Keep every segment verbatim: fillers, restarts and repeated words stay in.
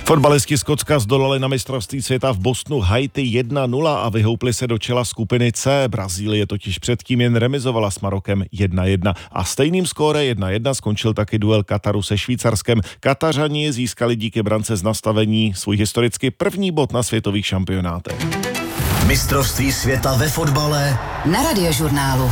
Fotbalisti Skotska zdolali na mistrovství světa v Bostonu Haiti jedna nula a vyhoupli se do čela skupiny C. Brazílie totiž předtím jen remizovala s Marokem jedna jedna. A stejným skóre jedna jedna skončil taky duel Kataru se Švýcarskem. Katařani získali díky brance z nastavení svůj historicky první bod na světových šampionátech. Mistrovství světa ve fotbale na Radiožurnálu.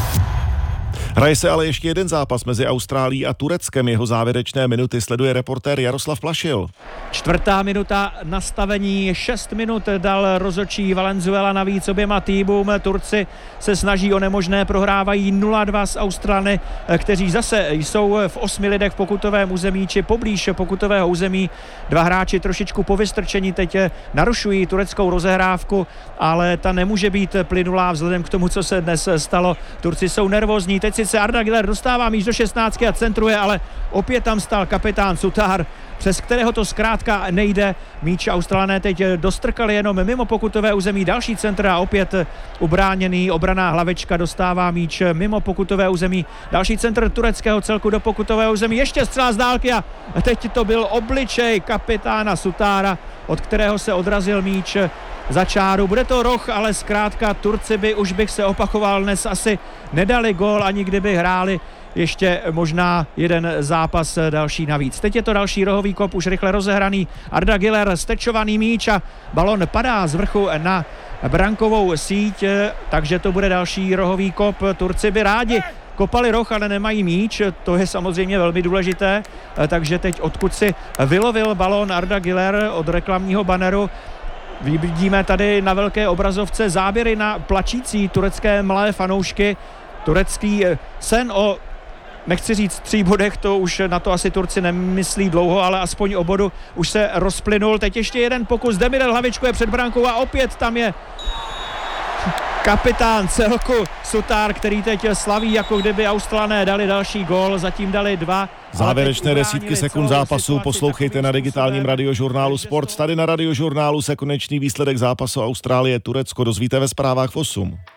Hraje se ale ještě jeden zápas mezi Austrálií a Tureckem. Jeho závěrečné minuty sleduje reportér Jaroslav Plašil. Čtvrtá minuta nastavení, šest minut dal rozhodčí Valenzuela navíc oběma týmům. Turci se snaží o nemožné, prohrávají nula dva s Australany, kteří zase jsou v osmi lidech v pokutovém území či poblíž pokutového území. Dva hráči trošičku povystrčení teď narušují tureckou rozehrávku, ale ta nemůže být plynulá vzhledem k tomu, co se dnes stalo. Turci jsou nervózní, teď sice Arda Güler dostává míč do šestnáctky a centruje, ale opět tam stál kapitán Sutár, přes kterého to zkrátka nejde. Míč Australané teď dostrkali jenom mimo pokutové území, další centr a opět ubráněný obraná hlavička dostává míč mimo pokutové území. Další centr tureckého celku do pokutového území, ještě střela z dálky a teď to byl obličej kapitána Sutára, od kterého se odrazil míč za čáru. Bude to roh, ale zkrátka Turci by, už bych se opakoval, dnes asi nedali gól, ani kdyby hráli ještě možná jeden zápas další navíc. Teď je to další rohový kop, už rychle rozehraný. Arda Güler, stečovaný míč a balon padá z vrchu na brankovou síť, takže to bude další rohový kop. Turci by rádi kopali roh, ale nemají míč, to je samozřejmě velmi důležité, takže teď odkud si vylovil balon Arda Güler od reklamního baneru. Vidíme tady na velké obrazovce záběry na plačící turecké mladé fanoušky. Turecký sen o, nechci říct tří bodech, to už na to asi Turci nemyslí dlouho, ale aspoň o bodu už se rozplynul. Teď ještě jeden pokus, Demirel hlavičkuje před brankou a opět tam je kapitán celku Sutár, který teď slaví, jako kdyby Australané dali další gól, zatím dali dva. Závěrečné desítky sekund zápasu poslouchejte na digitálním radiožurnálu Sport. Tady na radiožurnálu se konečný výsledek zápasu Austrálie-Turecko dozvíte ve zprávách v osm.